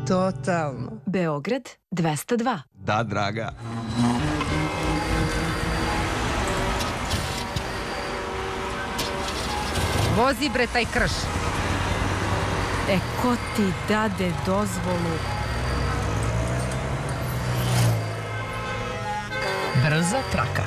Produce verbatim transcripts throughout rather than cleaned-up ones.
Totalno. Beograd dvesta dva. Da, draga. Vozi bre taj krš. E, ko ti dade dozvolu? Brza traka.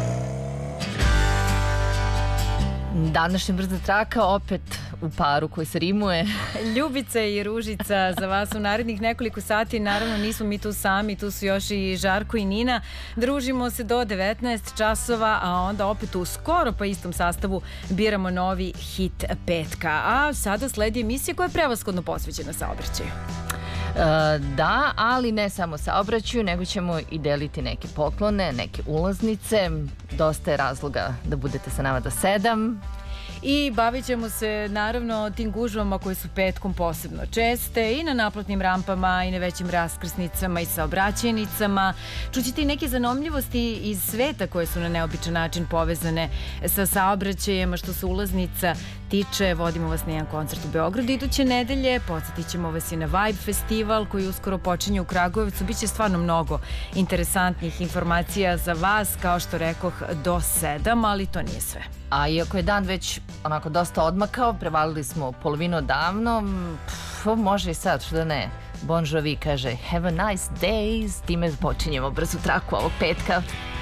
Današnja brza traka opet u paru koji se rimuje. Ljubica i Ružica za vas u narednih nekoliko sati. Naravno nismo mi tu sami, tu su još i Žarko i Nina. Družimo se do devetnaest časova, a onda opet u skoro pa istom sastavu biramo novi hit petka. A sada sledi emisija koja je prevashodno posvećena saobraćaju. E, da, ali ne samo saobraćaju, nego ćemo i deliti neke poklone, neke ulaznice. Dosta je razloga da budete sa nama do sedam. I bavit ćemo se naravno tim gužvama koje su petkom posebno česte i na naplatnim rampama i na većim raskrsnicama i saobraćajnicama. Čućete i neke zanomljivosti iz sveta koje su na neobičan način povezane sa saobraćajem. Što se ulaznica tiče, vodimo vas na jedan koncert u Beogradu iduće nedelje, podsjetit ćemo vas i na Vibe festival koji uskoro počinje u Kragujevcu. Biće stvarno mnogo interesantnih informacija za vas, kao što rekoh, do sedam, ali to nije sve. A iako je dan već onako dosta odmakao, prevalili smo polovinu davno, pff, može i sad, što da ne. Bon Jovi kaže have a nice day, s time počinjemo brzu traku ovog petka.